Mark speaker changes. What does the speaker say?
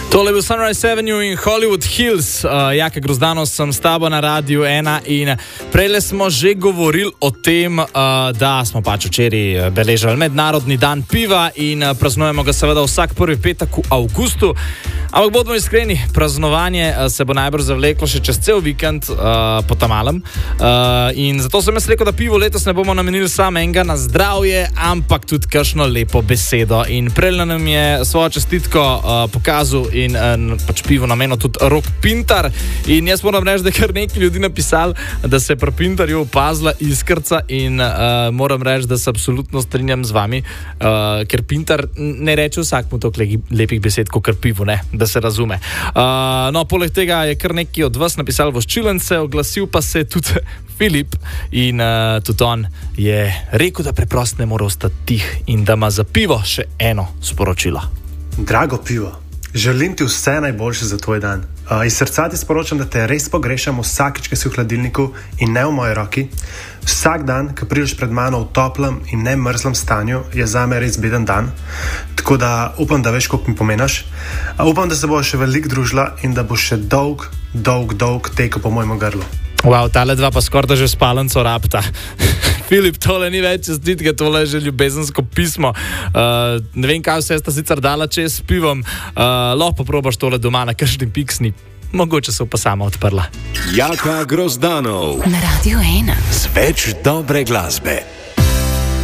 Speaker 1: Tole je bil Sunrise Avenue in Hollywood Hills. Jaka Grozdanov sem s tabo na Radiu 1 in prejle smo že govorili o tem, da smo pač včeraj beležali Mednarodni dan piva in praznujemo ga seveda vsak prvi petek v avgustu. Ampak bodimo iskreni, praznovanje se bo najbrž zavleklo še čez cel vikend po tamalem. In zato sem jaz rekel, da pivo letos ne bomo namenili samo enega na zdravje, ampak tudi kakšno lepo besedo. In prejle nam je svojo čestitko pokazal in pač pivo namenil tudi Rok Pintar. In jaz moram reči, da je kar nekaj ljudi napisali, da se je pri Pintarju opazila iskrca in moram reči, da se absolutno strinjam z vami, ker Pintar ne reče vsakmu toliko lepih besed, kot kar pivo, ne, da se razume. No, poleg tega je kar nekaj od vas napisali voščilence, oglasil pa se tudi Filip in tudi on je rekel, da preprosto ne mora ostati tih in da ima za pivo še eno sporočilo.
Speaker 2: Drago pivo, želim ti vse najboljše za tvoj dan. Iz srca ti sporočam, da te res pogrešam vsakič, ki si v hladilniku in ne v moji roki. Vsak dan, ko prideš pred mano v toplem in ne mrzlem stanju, je zame res beden dan. Tako da upam, da veš, koliko mi pomenaš. Upam, da se bo še veliko družila in da bo še dolg tekel po mojem grlu.
Speaker 1: Wow, tale dva pa skoraj da že spalenco rabta. Filip, tole ni več čestitke, tole je že ljubezensko pismo. Ne vem, kaj vse sta sicer dala čez s pivom. Lahko probaš tole doma na kakšni piksni. Mogoče se pa sama odprla.
Speaker 3: Jaka Grozdanov
Speaker 4: na Radiu 1
Speaker 3: z več dobre glasbe.